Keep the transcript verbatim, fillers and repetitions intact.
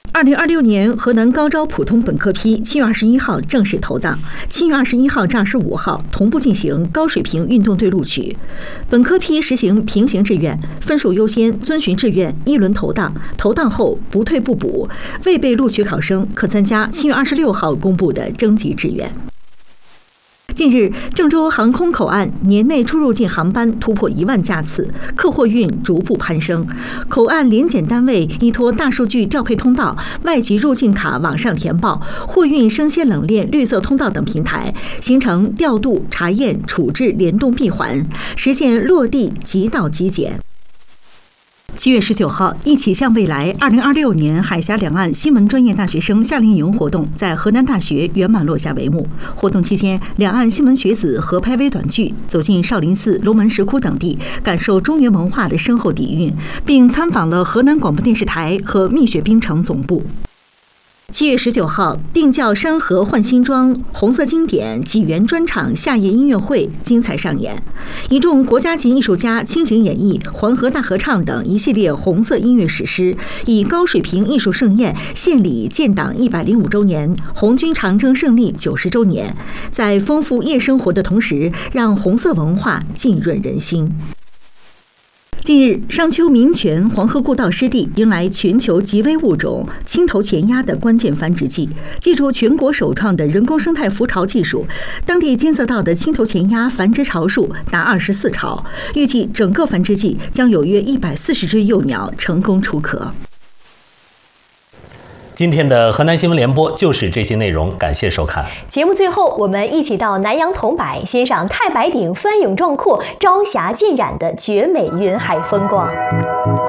二零二六年河南高招普通本科批七月二十一号正式投档，七月二十一号至二十五号同步进行高水平运动队录取。本科批实行平行志愿，分数优先，遵循志愿一轮投档，投档后不退不补。未被录取考生可参加七月二十六号公布的征集志愿。近日，郑州航空口岸年内出入境航班突破一万架次，客货运逐步攀升。口岸联检单位依托大数据调配通道、外籍入境卡网上填报、货运生鲜冷链绿色通道等平台，形成调度、查验、处置联动闭环，实现落地即到即检。七月十九号，一起向未来二零二六年海峡两岸新闻专业大学生夏令营活动在河南大学圆满落下帷幕。活动期间，两岸新闻学子合拍微短剧，走进少林寺、龙门石窟等地，感受中原文化的深厚底蕴，并参访了河南广播电视台和蜜雪冰城总部。七月十九号，定教山河换新装，红色经典纪元专场夏夜音乐会精彩上演，一众国家级艺术家倾情演绎《黄河大合唱》等一系列红色音乐史诗，以高水平艺术盛宴献礼建党一百零五周年、红军长征胜利九十周年，在丰富夜生活的同时，让红色文化浸润人心。近日，商丘民泉黄河故道湿地迎来全球极危物种青头前鸭的关键繁殖季。借助全国首创的人工生态浮巢技术，当地监测到的青头前鸭繁殖巢数达二十四巢，预计整个繁殖季将有约一百四十只幼鸟成功出壳。 今天的河南新闻联播就是这些内容，感谢收看。 节目最后，我们一起到南阳桐柏欣赏太白顶翻涌壮阔、朝霞尽染的绝美云海风光。